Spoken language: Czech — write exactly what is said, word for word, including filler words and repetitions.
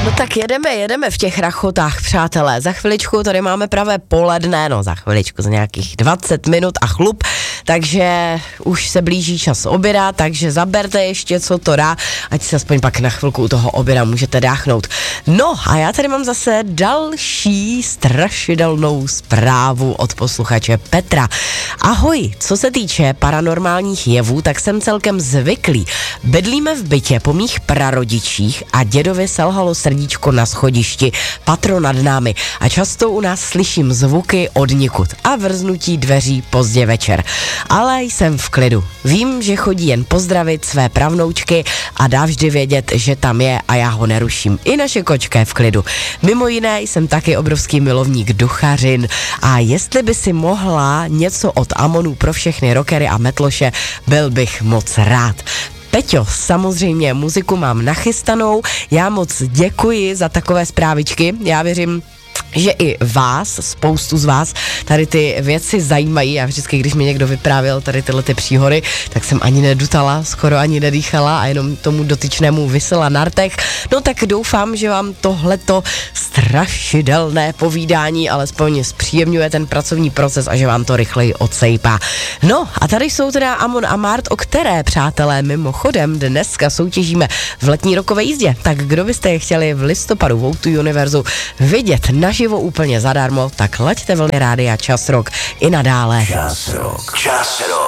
No tak jedeme, jedeme v těch rachotách, přátelé. Za chviličku tady máme pravé poledne, no za chviličku, za nějakých dvacet minut a chlup, takže už se blíží čas oběda, takže zaberte ještě, co to dá, ať se aspoň pak na chvilku u toho oběda můžete dáchnout. No a já tady mám zase další strašidelnou zprávu od posluchače Petra. Ahoj, co se týče paranormálních jevů, tak jsem celkem zvyklý. Bydlíme v bytě po mých prarodičích a dědovi selhalo srdíčko na schodišti, patro nad námi a často u nás slyším zvuky odnikud a vrznutí dveří pozdě večer. Ale jsem v klidu. Vím, že chodí jen pozdravit své pravnoučky a dá vždy vědět, že tam je a já ho neruším. I naše kočka je v klidu. Mimo jiné jsem taky obrovský milovník duchařin a jestli by si mohla něco od Amonů pro všechny rockery a metloše, byl bych moc rád. Peťo, samozřejmě muziku mám nachystanou, já moc děkuji za takové zprávičky, já věřím, že i vás, spoustu z vás, tady ty věci zajímají. Já vždycky, když mi někdo vyprávěl tady tyhle ty příhody, tak jsem ani nedutala, skoro ani nedýchala a jenom tomu dotyčnému visela na rtech. No tak doufám, že vám tohleto strašidelné povídání alespoň zpříjemňuje ten pracovní proces a že vám to rychleji odsejpá. No a tady jsou teda Amon a Mart, o které, přátelé, mimochodem dneska soutěžíme v letní rokové jízdě. Tak kdo byste je chtěli v listopadu v O dva Univerzu vidět naživo úplně zadarmo, tak laďte vlny rádia Čas Rock i nadále. Čas Rock. Čas Rock.